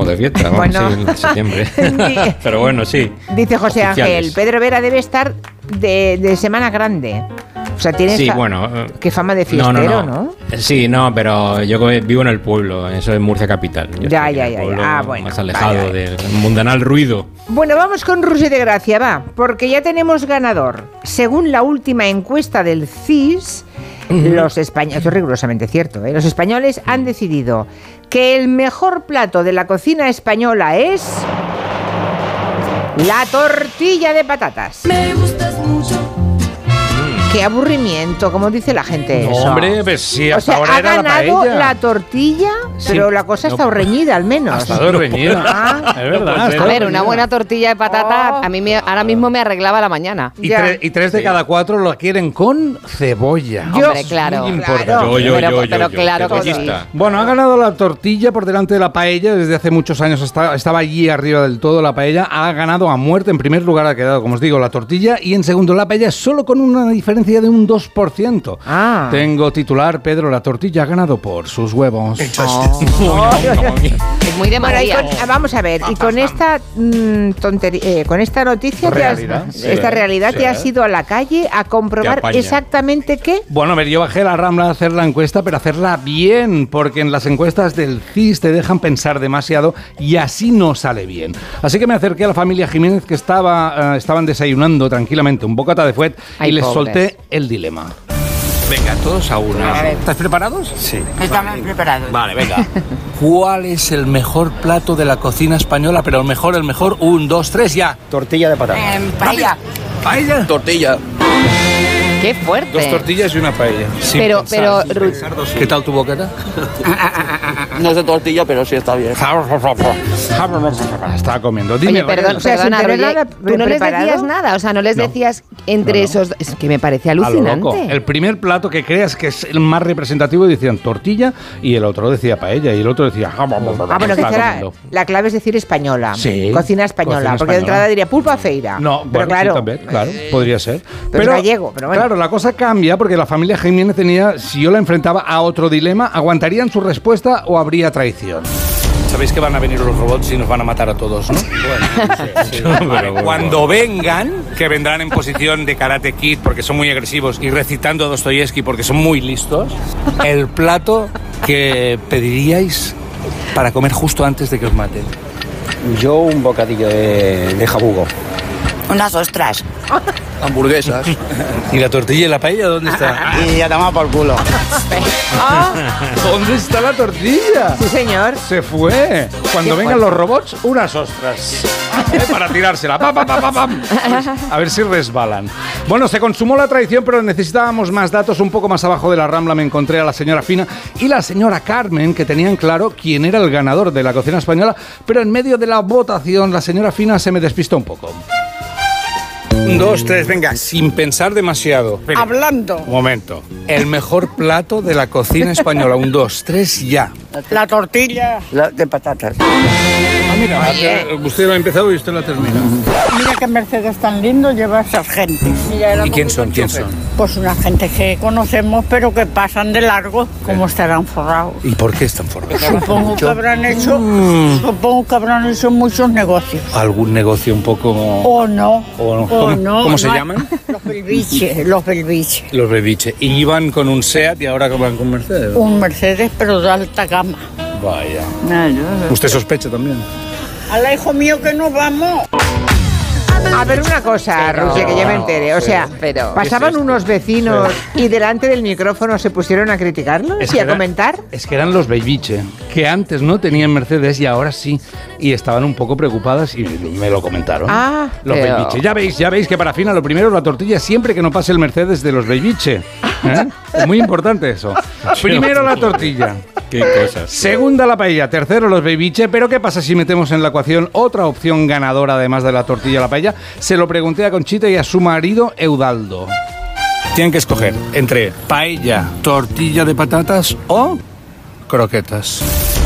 estamos de fiesta, vamos, Bueno. sí, en septiembre. Pero bueno, sí. Dice José Oficiales. Ángel, Pedro Vera debe estar de semana grande. O sea, tiene Sí, bueno. qué fama de fiestero, ¿no? Sí, no, pero yo vivo en el pueblo, eso es Murcia capital. Yo Ya, estoy en el pueblo bueno, más alejado vale. del mundanal ruido. Bueno, vamos con Rusia de Gracia, va, porque ya tenemos ganador. Según la última encuesta del CIS, los españoles, esto es rigurosamente cierto, los españoles han decidido que el mejor plato de la cocina española es la tortilla de patatas. Me gustas mucho. Qué aburrimiento, como dice la gente eso. Hombre, pues sí, O hasta sea, ahora ha era la ganado paella. la tortilla, pero la cosa está reñida al menos. Ha estado reñida. Ah. Es verdad. A ver, una buena tortilla de patata a mí ahora mismo me arreglaba la mañana. Y 3 de cada 4 lo quieren con cebolla. Hombre, claro. Muy importante. Claro. Pero claro que sí. cebollista. Bueno, ha ganado la tortilla por delante de la paella. Desde hace muchos años estaba allí arriba del todo la paella. Ha ganado a muerte. En primer lugar ha quedado, como os digo, la tortilla. Y en segundo la paella, solo con una diferencia de un 2%. Ah. Tengo titular, Pedro, la tortilla ha ganado por sus huevos. Es muy de Bueno, y María. vamos a ver, y con esta tontería, con esta noticia, Realidad. esta realidad, te has ido a la calle a comprobar Te apaña. exactamente qué. Bueno, a ver, yo bajé a la Rambla a hacer la encuesta, pero hacerla bien, porque en las encuestas del CIS te dejan pensar demasiado y así no sale bien. Así que me acerqué a la familia Jiménez, que estaban desayunando tranquilamente un bocata de fuet, Ay, y les pobres. solté el dilema. Venga, todos a una. ¿Estás preparados? Sí. Estamos preparados. Vale, venga. ¿Cuál es el mejor plato de la cocina española? Pero el mejor, 1, 2, 3, ya. Tortilla de patata. Paella. ¿Paella? Tortilla. Qué fuerte. 2 tortillas y una paella. Sin Pero, pensar, sin Ru- pensar dos. ¿Qué tal tu bocata? No es de tortilla, pero sí está bien. Estaba comiendo. Dime, Oye, perdón, o sea, perdona, sin tener Roger, nada tú no les preparado. decías nada, o sea, no les decías entre esos... Es que me parece a lo loco. alucinante. El primer plato que creas que es el más representativo decían tortilla y el otro decía paella y el otro decía... Ah, bueno, que la clave es decir española. Sí, Cocina española. cocina porque de española. entrada diría pulpa feira. No, pero bueno, claro. sí, también, claro, podría ser. pero es gallego, pero bueno. Claro, la cosa cambia porque la familia Jiménez tenía, si yo la enfrentaba a otro dilema, ¿aguantarían su respuesta o habría traición? Sabéis que van a venir los robots y nos van a matar a todos, ¿no? Vale, cuando vengan, que vendrán en posición de Karate Kid porque son muy agresivos y recitando a Dostoyevsky porque son muy listos, el plato que pediríais para comer justo antes de que os maten. Yo un bocadillo de jabugo. Unas ostras. Hamburguesas. ¿Y la tortilla y la paella dónde está? Y ya tomamos por culo. ¿Dónde está la tortilla? Sí, señor. Se fue. Cuando vengan los robots, unas ostras. Para tirársela. ¡Pam, pam, pam, pam, pam! A ver si resbalan. Bueno, se consumó la traición, pero necesitábamos más datos. Un poco más abajo de la Rambla me encontré a la señora Fina y la señora Carmen, que tenían claro quién era el ganador de la cocina española, pero en medio de la votación la señora Fina se me despistó un poco. 1, 2, 3, venga, sin pensar demasiado. Hablando. Un momento. El mejor plato de la cocina española. 1, 2, 3, ya. La tortilla. De patatas. Ah, mira, usted lo ha empezado y usted lo ha terminado. Mira qué Mercedes tan lindo lleva esas gentes. Mira, ¿Y quién son? ¿Quién son? Pues una gente que conocemos, pero que pasan de largo. ¿Cómo estarán forrados? ¿Y por qué están formados? Supongo que habrán hecho muchos negocios. ¿Algún negocio un poco...? O no. ¿Cómo se llaman? Los Belviche. Los Bebiche. Y iban con un SEAT y ahora van con Mercedes. Un Mercedes, pero de alta gama. Vaya. ¿Usted sospecha también? Al hijo mío que nos vamos. A ver una cosa, Rusia, que ya me entere. O sea, pero- pasaban unos vecinos y delante del micrófono se pusieron a criticarlos y a comentar. Es que eran los Bebiche, que antes no tenían Mercedes y ahora sí. Y estaban un poco preocupadas y me lo comentaron. Ah, los pero- Bebiche. Ya veis que para Fina lo primero es la tortilla siempre que no pase el Mercedes de los Bebiche. Es muy importante eso. Primero la tortilla. Qué cosas. Segunda la paella, tercero los Bebiche, pero ¿qué pasa si metemos en la ecuación otra opción ganadora además de la tortilla y la paella? Se lo pregunté a Conchita y a su marido Eudaldo. Tienen que escoger entre paella, tortilla de patatas o croquetas.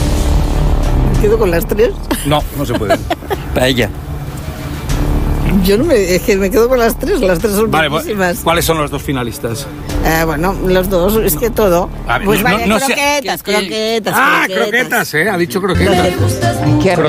¿Me quedo con las tres? No, no se puede. Paella. Yo no es que me quedo con las tres son Vale, buenísimas. ¿cuáles son los dos finalistas? Bueno, los dos, es que todo. A ver, Pues no- vale, no sé- croquetas. croquetas, ha dicho croquetas. Qué